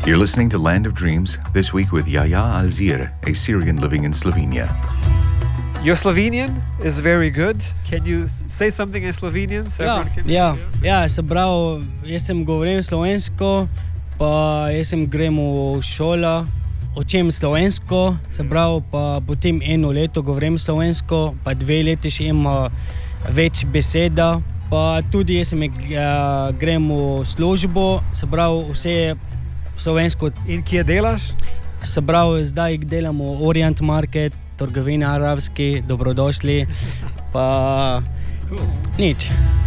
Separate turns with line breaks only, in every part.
You're listening to Land of Dreams, this week with Yahya Alzir, a Syrian living in Slovenia.
Your Slovenian is very good. Can you say something in Slovenian? So
Ja, se pravi, jaz sem govorim slovensko, pa jaz sem grem v šolo, učim slovensko, se pravi, pa potem 1 leto govorim slovensko, pa 2 leti še imam več beseda, pa tudi jaz grem v službo, se pravi, vse slovensko.
In kje delaš?
Se pravi, zdaj delam v Orient Market, trgovina arabski, dobrodošli, pa nič.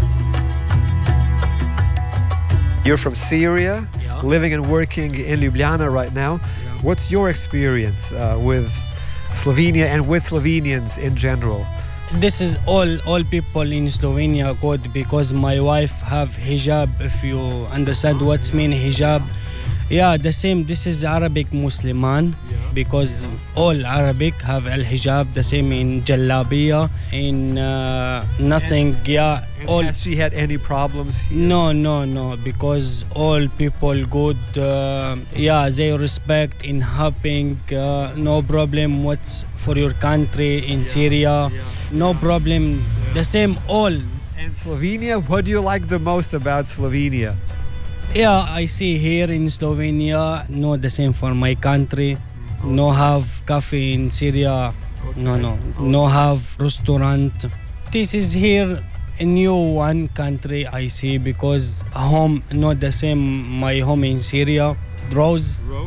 You're from Syria, living and working in Ljubljana right now. What's your experience with Slovenia and with Slovenians in general?
This is all people in Slovenia good because my wife have hijab, if you understand what's mean hijab. Yeah, the same. This is Arabic Musliman because all Arabic have al-hijab, the same in Jallabiya, in nothing.
And
All.
has she had any problems here?
No, because all people good. They respect in helping. No problem. What's for your country in Syria? No problem. The same all.
And Slovenia, what do you like the most about Slovenia?
Yeah, I see here in Slovenia, no the same for my country. No have cafe in Syria. No have restaurant. This is here a new one country I see because home not the same. My home in Syria, road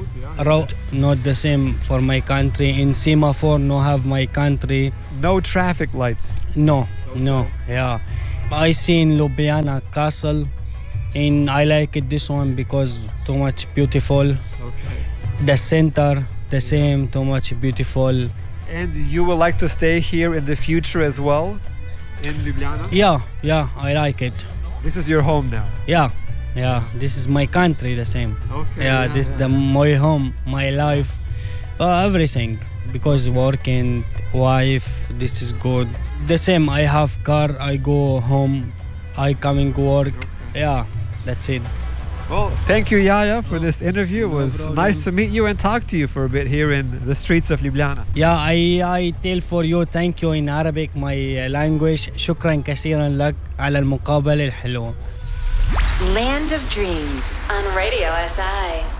not the same for my country. In semaphore no have my country.
No traffic lights.
No. Yeah, I see in Ljubljana castle. And I like it this one because too much beautiful.
Okay.
The center, the same, too much beautiful.
And you would like to stay here in the future as well? In Ljubljana?
Yeah, I like it.
This is your home now?
Yeah, this is my country, the same.
Okay.
This is my home, my life, everything. Because working, wife, this is good. The same, I have car, I go home, I coming work.
Okay.
Yeah, that's it.
Well, thank you, Yahya, for this interview. It was nice to meet you and talk to you for a bit here in the streets of Ljubljana.
Yeah, I tell for you thank you in Arabic, my language. شكرا كثيرا لك على المقابلة الحلوة.
Land of Dreams on Radio SI.